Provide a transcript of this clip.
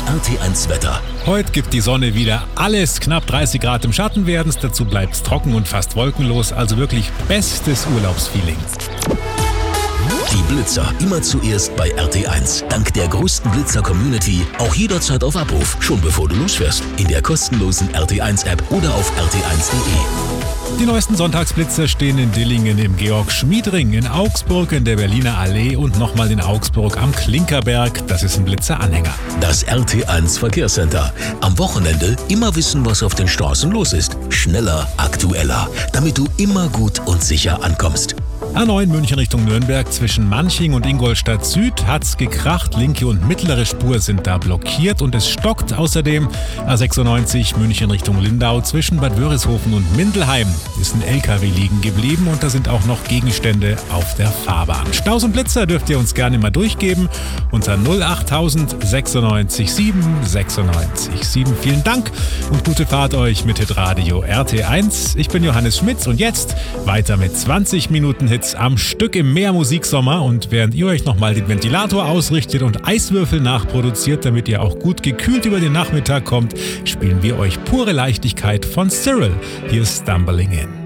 RT1 Wetter. Heute gibt die Sonne wieder alles. Knapp 30 Grad im Schatten werden's. Dazu bleibt's trocken und fast wolkenlos. Also wirklich bestes Urlaubsfeeling. Die Blitzer immer zuerst bei RT1. Dank der größten Blitzer-Community auch jederzeit auf Abruf, schon bevor du losfährst. In der kostenlosen RT1-App oder auf rt1.de. Die neuesten Sonntagsblitzer stehen in Dillingen im Georg-Schmied-Ring, in Augsburg in der Berliner Allee und nochmal in Augsburg am Klinkerberg. Das ist ein Blitzeranhänger. Das RT1 Verkehrscenter. Am Wochenende immer wissen, was auf den Straßen los ist. Schneller, aktueller, damit du immer gut und sicher ankommst. A9 München Richtung Nürnberg zwischen Manching und Ingolstadt Süd hat's gekracht. Linke und mittlere Spur sind da blockiert und es stockt. Außerdem A96 München Richtung Lindau zwischen Bad Wörishofen und Mindelheim ist ein LKW liegen geblieben und da sind auch noch Gegenstände auf der Fahrbahn. Staus und Blitzer dürft ihr uns gerne mal durchgeben unter 08000 96 7 96 7. Vielen Dank und gute Fahrt euch mit Hitradio RT1. Ich bin Johannes Schmitz und jetzt weiter mit 20 Minuten Hits am Stück im Meermusiksommer. Und während ihr euch nochmal den Ventilator ausrichtet und Eiswürfel nachproduziert, damit ihr auch gut gekühlt über den Nachmittag kommt, spielen wir euch pure Leichtigkeit von Cyril. Hier ist Stumbling In.